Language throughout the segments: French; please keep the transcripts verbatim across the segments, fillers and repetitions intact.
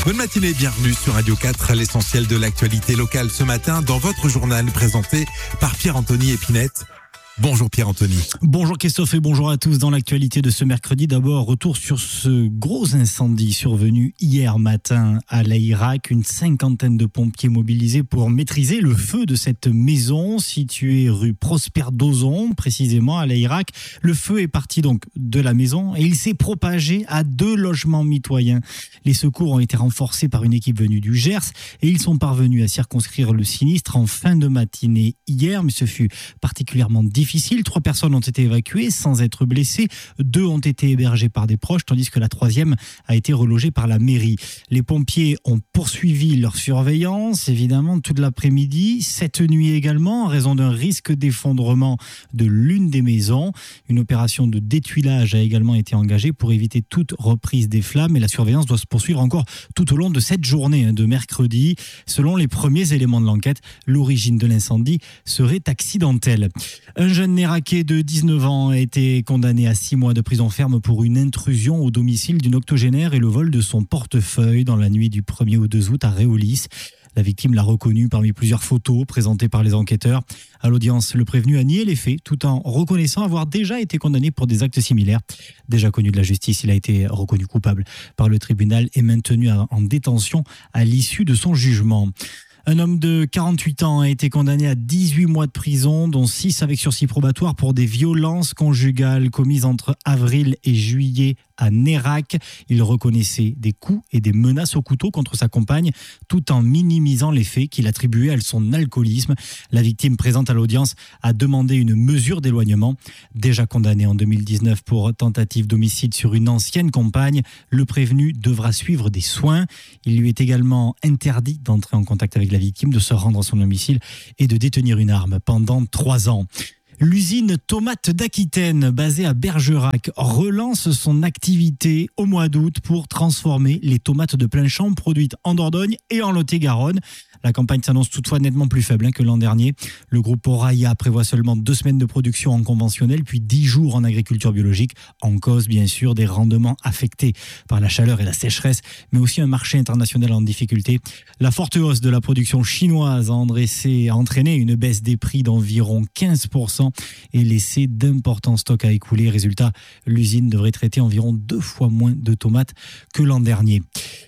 Bonne matinée, bienvenue sur Radio quatre, l'essentiel de l'actualité locale ce matin dans votre journal présenté par Pierre-Anthony Épinette. Bonjour Pierre-Anthony. Bonjour Christophe et bonjour à tous. Dans l'actualité de ce mercredi, d'abord retour sur ce gros incendie survenu hier matin à l'Aïrac. Une cinquantaine de pompiers mobilisés pour maîtriser le feu de cette maison située rue Prosper Dozon, précisément à l'Aïrac. Le feu est parti donc de la maison et il s'est propagé à deux logements mitoyens. Les secours ont été renforcés par une équipe venue du Gers et ils sont parvenus à circonscrire le sinistre en fin de matinée hier, mais ce fut particulièrement difficile. Difficile. Trois personnes ont été évacuées sans être blessées. Deux ont été hébergées par des proches, tandis que la troisième a été relogée par la mairie. Les pompiers ont poursuivi leur surveillance, évidemment, toute l'après-midi. Cette nuit également, en raison d'un risque d'effondrement de l'une des maisons. Une opération de détuilage a également été engagée pour éviter toute reprise des flammes. Et la surveillance doit se poursuivre encore tout au long de cette journée de mercredi. Selon les premiers éléments de l'enquête, l'origine de l'incendie serait accidentelle. Un jeune Néraquais de dix-neuf ans a été condamné à six mois de prison ferme pour une intrusion au domicile d'une octogénaire et le vol de son portefeuille dans la nuit du premier au deux août à Réaulis. La victime l'a reconnu parmi plusieurs photos présentées par les enquêteurs. À l'audience, le prévenu a nié les faits tout en reconnaissant avoir déjà été condamné pour des actes similaires. Déjà connu de la justice, il a été reconnu coupable par le tribunal et maintenu en détention à l'issue de son jugement. Un homme de quarante-huit ans a été condamné à dix-huit mois de prison, dont six avec sursis probatoire pour des violences conjugales commises entre avril et juillet à Nérac. Il reconnaissait des coups et des menaces au couteau contre sa compagne, tout en minimisant les faits qu'il attribuait à son alcoolisme. La victime présente à l'audience a demandé une mesure d'éloignement. Déjà condamné en deux mille dix-neuf pour tentative d'homicide sur une ancienne compagne, le prévenu devra suivre des soins. Il lui est également interdit d'entrer en contact avec la victime, de se rendre à son domicile et de détenir une arme pendant trois ans. L'usine Tomate d'Aquitaine, basée à Bergerac, relance son activité au mois d'août pour transformer les tomates de plein champ produites en Dordogne et en Lot-et-Garonne. La campagne s'annonce toutefois nettement plus faible que l'an dernier. Le groupe Oraya prévoit seulement deux semaines de production en conventionnel, puis dix jours en agriculture biologique. En cause, bien sûr, des rendements affectés par la chaleur et la sécheresse, mais aussi un marché international en difficulté. La forte hausse de la production chinoise a, endressé, a entraîné une baisse des prix d'environ quinze pour cent et laissé d'importants stocks à écouler. Résultat, l'usine devrait traiter environ deux fois moins de tomates que l'an dernier.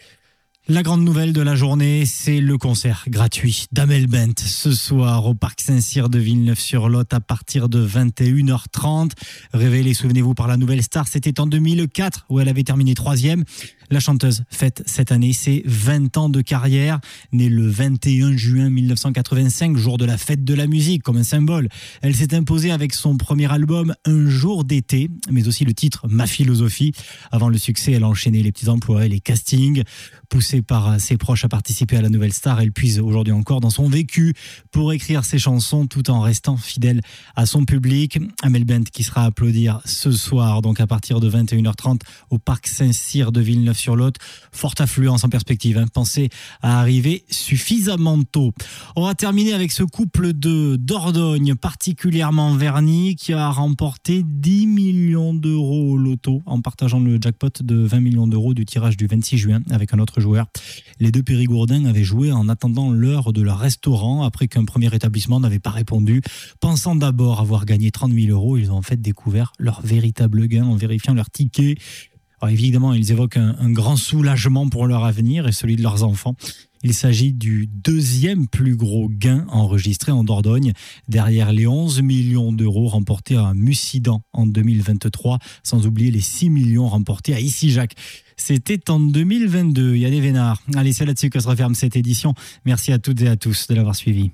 La grande nouvelle de la journée, c'est le concert gratuit d'Amel Bent ce soir au Parc Saint-Cyr de Villeneuve-sur-Lot à partir de vingt et une heures trente. Révélée, souvenez-vous, par la Nouvelle Star, c'était en deux mille quatre où elle avait terminé troisième. La chanteuse fête cette année ses vingt ans de carrière. Née le vingt et un juin mille neuf cent quatre-vingt-cinq, jour de la fête de la musique, comme un symbole. Elle s'est imposée avec son premier album Un jour d'été, mais aussi le titre Ma philosophie. Avant le succès, elle a enchaîné les petits emplois et les castings. Poussée par ses proches à participer à la Nouvelle Star, elle puise aujourd'hui encore dans son vécu pour écrire ses chansons tout en restant fidèle à son public. Amel Bent qui sera à applaudir ce soir, donc à partir de vingt et une heures trente au Parc Saint-Cyr de Villeneuve-sur-Lot. Forte affluence en perspective, hein. Pensez à arriver suffisamment tôt. On va terminer avec ce couple de Dordogne particulièrement verni qui a remporté dix millions d'euros au loto en partageant le jackpot de vingt millions d'euros du tirage du vingt-six juin avec un autre joueur. Les deux Périgourdins avaient joué en attendant l'heure de leur restaurant après qu'un premier établissement n'avait pas répondu. Pensant d'abord avoir gagné trente mille euros, ils ont en fait découvert leur véritable gain en vérifiant leur ticket. Alors évidemment, ils évoquent un, un grand soulagement pour leur avenir et celui de leurs enfants. Il s'agit du deuxième plus gros gain enregistré en Dordogne, derrière les onze millions d'euros remportés à Mussidan en deux mille vingt-trois, sans oublier les six millions remportés à Issy-Jacques. C'était en deux mille vingt-deux, Yann Vénard. Allez, c'est là-dessus que se referme cette édition. Merci à toutes et à tous de l'avoir suivi.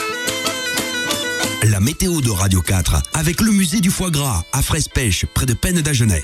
La météo de Radio quatre, avec le musée du foie gras à Fraise-Pêche, près de Pennes d'Agenais.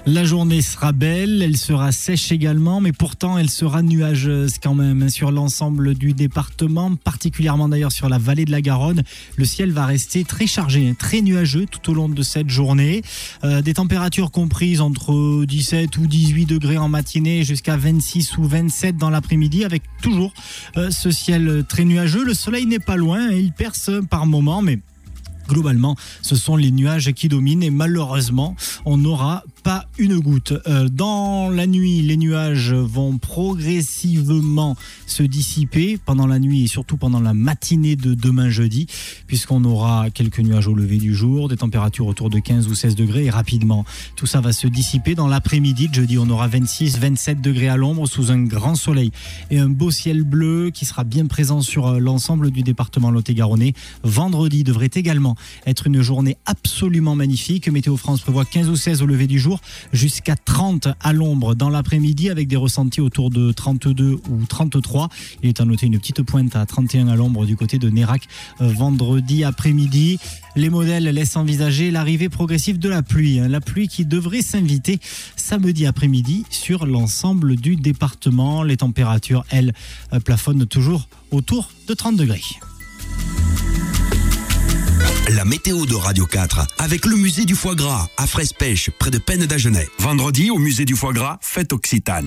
La journée sera belle, elle sera sèche également, mais pourtant elle sera nuageuse quand même sur l'ensemble du département, particulièrement d'ailleurs sur la vallée de la Garonne. Le ciel va rester très chargé, très nuageux tout au long de cette journée. Euh, des températures comprises entre dix-sept ou dix-huit degrés en matinée jusqu'à vingt-six ou vingt-sept dans l'après-midi, avec toujours euh, ce ciel très nuageux. Le soleil n'est pas loin, il perce par moments, mais globalement, ce sont les nuages qui dominent et malheureusement, on n'aura pas une goutte. Euh, dans la nuit, les nuages vont progressivement se dissiper pendant la nuit et surtout pendant la matinée de demain jeudi, puisqu'on aura quelques nuages au lever du jour, des températures autour de quinze ou seize degrés et rapidement, tout ça va se dissiper. Dans l'après-midi de jeudi, on aura vingt-six, vingt-sept degrés à l'ombre sous un grand soleil et un beau ciel bleu qui sera bien présent sur l'ensemble du département lot-et-garonnais. Vendredi devrait également être une journée absolument magnifique. Météo France prévoit quinze ou seize au lever du jour, jusqu'à trente à l'ombre dans l'après-midi, avec des ressentis autour de trente-deux ou trente-trois. Il est à noter une petite pointe à trente et un à l'ombre du côté de Nérac vendredi après-midi. Les modèles laissent envisager l'arrivée progressive de la pluie. La pluie qui devrait s'inviter samedi après-midi sur l'ensemble du département. Les températures, elles, plafonnent toujours autour de trente degrés. La météo de Radio quatre avec le musée du foie gras à Fraisse-Pêche près de Pennes d'Agenais. Vendredi au musée du foie gras, fête occitane.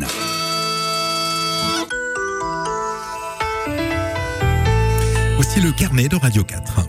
Voici le carnet de Radio quatre.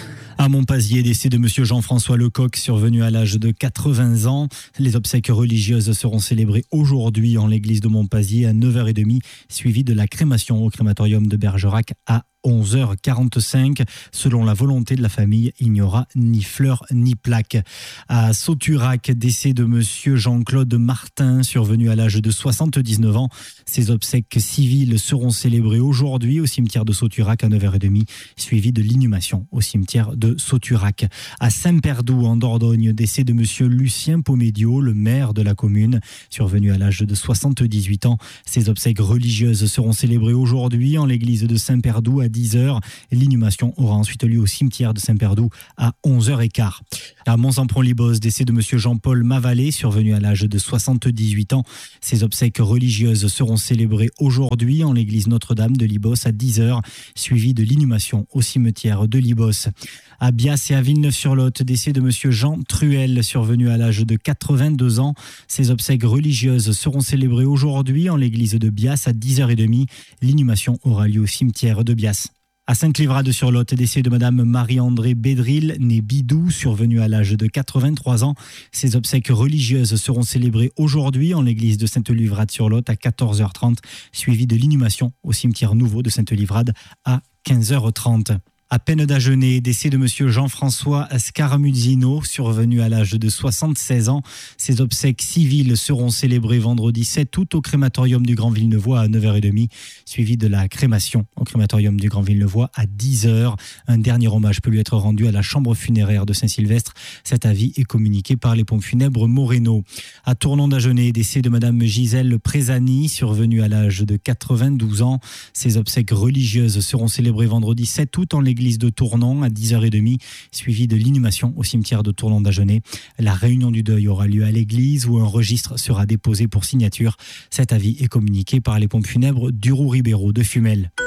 À Montpazier, décès de monsieur Jean-François Lecoq, survenu à l'âge de quatre-vingts ans. Les obsèques religieuses seront célébrées aujourd'hui en l'église de Montpazier à neuf heures trente, suivi de la crémation au crématorium de Bergerac à onze heures quarante-cinq. Selon la volonté de la famille, il n'y aura ni fleurs ni plaques. À Sauturac, décès de monsieur Jean-Claude Martin, survenu à l'âge de soixante-dix-neuf ans. Ses obsèques civiles seront célébrées aujourd'hui au cimetière de Sauturac à neuf heures trente, suivi de l'inhumation au cimetière de Sauturac. À Saint-Perdoux, en Dordogne, décès de monsieur Lucien Pomédio, le maire de la commune, survenu à l'âge de soixante-dix-huit ans. Ses obsèques religieuses seront célébrées aujourd'hui en l'église de Saint-Perdoux à dix heures. L'inhumation aura ensuite lieu au cimetière de Saint-Perdoux à onze heures quinze. À Mont-Sampron-Libos, décès de monsieur Jean-Paul Mavalet, survenu à l'âge de soixante-dix-huit ans. Ses obsèques religieuses seront célébrées aujourd'hui en l'église Notre-Dame de Libos à dix heures, suivi de l'inhumation au cimetière de Libos. À Bias et à Villeneuve-sur-Lot, décès de monsieur Jean Truel, survenu à l'âge de quatre-vingt-deux ans. Ses obsèques religieuses seront célébrées aujourd'hui en l'église de Bias à dix heures trente. L'inhumation aura lieu au cimetière de Bias. À Sainte-Livrade-sur-Lot, décès de madame Marie-André Bédril, née Bidou, survenue à l'âge de quatre-vingt-trois ans. Ses obsèques religieuses seront célébrées aujourd'hui en l'église de Sainte-Livrade-sur-Lot à quatorze heures trente, suivi de l'inhumation au cimetière nouveau de Sainte-Livrade à quinze heures trente. À Pennes d'Agenais, décès de monsieur Jean-François Scaramuzino, survenu à l'âge de soixante-seize ans. Ses obsèques civiles seront célébrées vendredi sept août au crématorium du Grand Villeneuvois à neuf heures trente, suivi de la crémation au crématorium du Grand Villeneuvois à dix heures. Un dernier hommage peut lui être rendu à la chambre funéraire de Saint-Sylvestre. Cet avis est communiqué par les pompes funèbres Moreno. À Tournon d'Agenais, décès de madame Gisèle Présani, survenue à l'âge de quatre-vingt-douze ans. Ses obsèques religieuses seront célébrées vendredi sept août en l'église de Tournon à dix heures trente, suivi de l'inhumation au cimetière de Tournon d'Agenais. La réunion du deuil aura lieu à l'église où un registre sera déposé pour signature. Cet avis est communiqué par les pompes funèbres d'Urou-Ribéraud de Fumel.